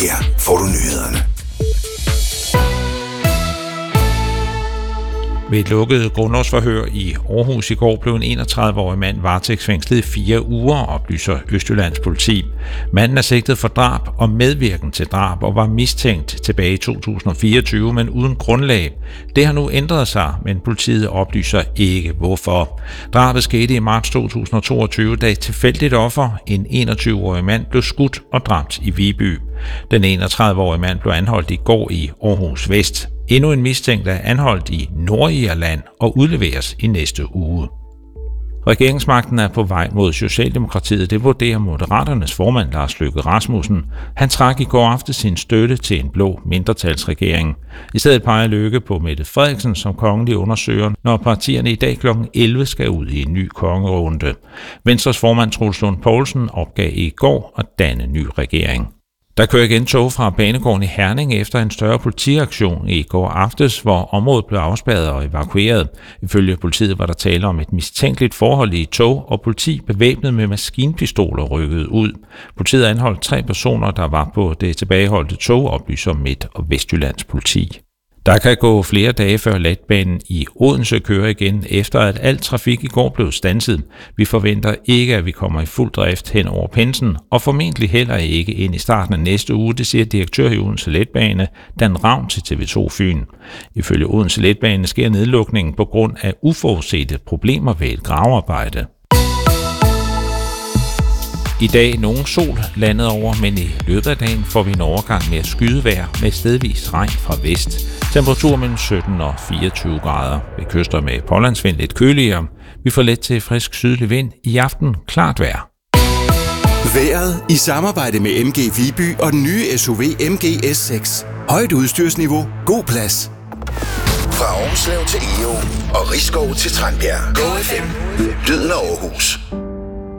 Her får du nyhederne. Ved et lukket grundlovsforhør i Aarhus i går blev en 31-årig mand varetægtsfængslet i 4 uger, oplyser Østjyllands politi. Manden er sigtet for drab og medvirken til drab og var mistænkt tilbage i 2024, men uden grundlag. Det har nu ændret sig, men politiet oplyser ikke hvorfor. Drabet skete i marts 2022, da et tilfældigt offer, en 21-årig mand, blev skudt og dræbt i Viby. Den 31-årige mand blev anholdt i går i Aarhus Vest. Endnu en mistænkt er anholdt i Nordirland og udleveres i næste uge. Regeringsmagten er på vej mod Socialdemokratiet, det vurderer Moderaternes formand Lars Løkke Rasmussen. Han trak i går aftes sin støtte til en blå mindretalsregering. I stedet peger Løkke på Mette Frederiksen som kongelig undersøger, når partierne i dag kl. 11 skal ud i en ny kongerunde. Venstres formand Troels Lund Poulsen opgav i går at danne ny regering. Der kører igen tog fra banegården i Herning efter en større politiaktion i går aftes, hvor området blev afspærret og evakueret. Ifølge politiet var der tale om et mistænkeligt forhold i et tog, og politi bevæbnet med maskinpistoler rykkede ud. Politiet anholdt 3 personer, der var på det tilbageholdte tog, oplyser Midt- og Vestjyllands politi. Der kan gå flere dage før letbanen i Odense kører igen, efter at al trafik i går blev standset. Vi forventer ikke, at vi kommer i fuld drift hen over pinsen, og formentlig heller ikke ind i starten af næste uge, det siger direktør i Odense Letbane, Dan Ravn til TV2 Fyn. Ifølge Odense Letbane sker nedlukningen på grund af uforudsete problemer ved et gravearbejde. I dag nogen sol landet over, men i løbet af dagen får vi en overgang med skydevejr med stedvis regn fra vest. Temperatur mellem 17 og 24 grader. Ved kyster med pålandsvind lidt køligere. Vi får let til frisk sydlig vind. I aften klart vejr. Vejret i samarbejde med MG Viby og den nye SUV MG S6. Højt udstyrsniveau, god plads. Fra Årslev til Egå og Risskov til Tranbjerg. Go FM. Lyden af Aarhus.